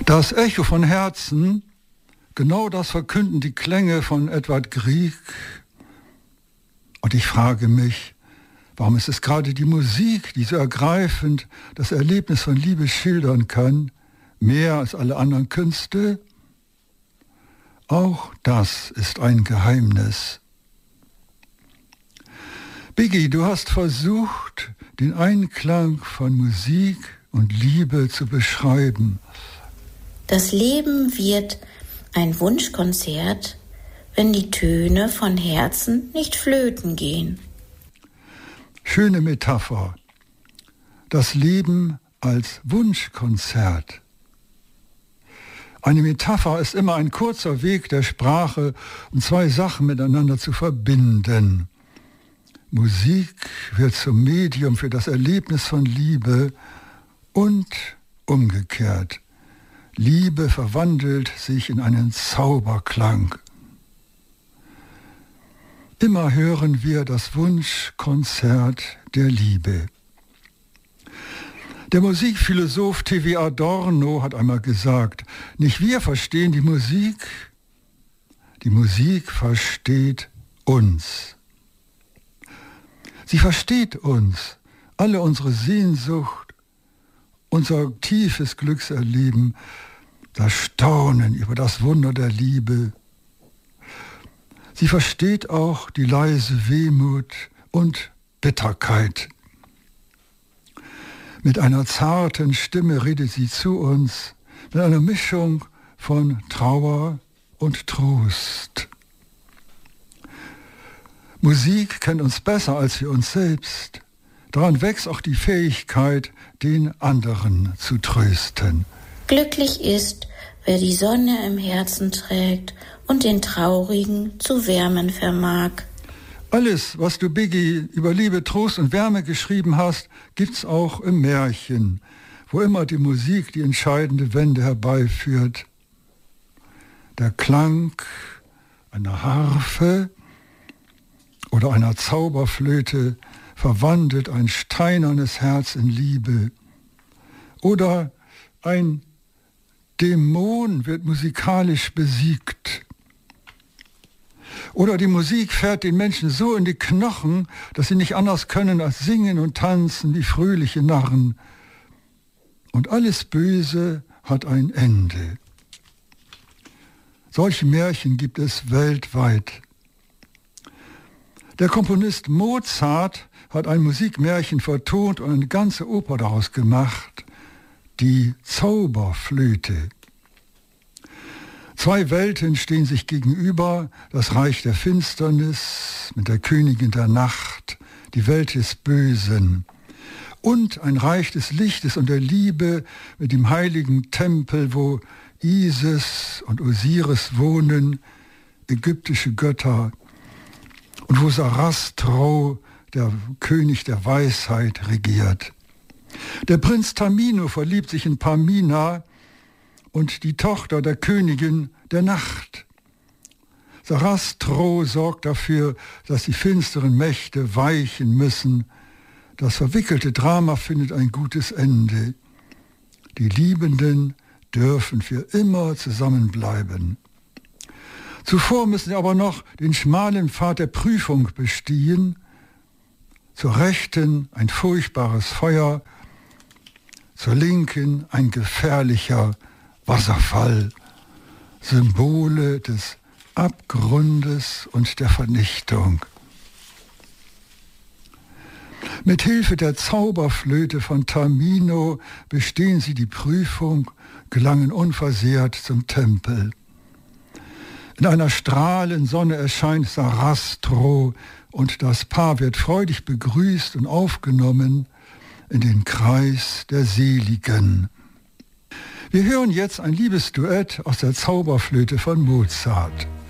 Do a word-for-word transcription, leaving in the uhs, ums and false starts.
Das Echo von Herzen, genau das verkünden die Klänge von Edvard Grieg. Und ich frage mich, warum ist es gerade die Musik, die so ergreifend das Erlebnis von Liebe schildern kann, mehr als alle anderen Künste? Auch das ist ein Geheimnis. Biggie, du hast versucht, den Einklang von Musik und Liebe zu beschreiben. Das Leben wird ein Wunschkonzert, wenn die Töne von Herzen nicht flöten gehen. Schöne Metapher. Das Leben als Wunschkonzert. Eine Metapher ist immer ein kurzer Weg der Sprache, um zwei Sachen miteinander zu verbinden. Musik wird zum Medium für das Erlebnis von Liebe und umgekehrt. Liebe verwandelt sich in einen Zauberklang. Immer hören wir das Wunschkonzert der Liebe. Der Musikphilosoph T W Adorno hat einmal gesagt, nicht wir verstehen die Musik, die Musik versteht uns. Sie versteht uns, alle unsere Sehnsucht, unser tiefes Glückserleben, das Staunen über das Wunder der Liebe. Sie versteht auch die leise Wehmut und Bitterkeit. Mit einer zarten Stimme redet sie zu uns, mit einer Mischung von Trauer und Trost. Musik kennt uns besser als wir uns selbst. Daran wächst auch die Fähigkeit, den anderen zu trösten. Glücklich ist, wer die Sonne im Herzen trägt und den Traurigen zu wärmen vermag. Alles, was du, Biggie, über Liebe, Trost und Wärme geschrieben hast, gibt's auch im Märchen, wo immer die Musik die entscheidende Wende herbeiführt. Der Klang einer Harfe oder einer Zauberflöte verwandelt ein steinernes Herz in Liebe. Oder ein Dämon wird musikalisch besiegt. Oder die Musik fährt den Menschen so in die Knochen, dass sie nicht anders können als singen und tanzen wie fröhliche Narren. Und alles Böse hat ein Ende. Solche Märchen gibt es weltweit. Der Komponist Mozart hat ein Musikmärchen vertont und eine ganze Oper daraus gemacht, die Zauberflöte. Zwei Welten stehen sich gegenüber, das Reich der Finsternis mit der Königin der Nacht, die Welt des Bösen, und ein Reich des Lichtes und der Liebe mit dem heiligen Tempel, wo Isis und Osiris wohnen, ägyptische Götter, und wo Sarastro, der König der Weisheit, regiert. Der Prinz Tamino verliebt sich in Pamina und die Tochter der Königin der Nacht. Sarastro sorgt dafür, dass die finsteren Mächte weichen müssen. Das verwickelte Drama findet ein gutes Ende. Die Liebenden dürfen für immer zusammenbleiben. Zuvor müssen sie aber noch den schmalen Pfad der Prüfung bestehen. Zur Rechten ein furchtbares Feuer, zur Linken ein gefährlicher Wasserfall, Symbole des Abgrundes und der Vernichtung. Mit Hilfe der Zauberflöte von Tamino bestehen sie die Prüfung, gelangen unversehrt zum Tempel. In einer strahlenden Sonne erscheint Sarastro und das Paar wird freudig begrüßt und aufgenommen in den Kreis der Seligen. Wir hören jetzt ein Liebesduett aus der Zauberflöte von Mozart.